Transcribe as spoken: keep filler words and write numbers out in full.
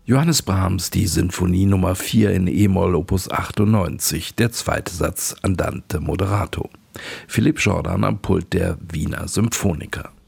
Johannes Brahms, die Sinfonie Nummer vier in e-Moll Opus achtundneunzig, der zweite Satz Andante moderato. Philipp Jordan am Pult der Wiener Symphoniker.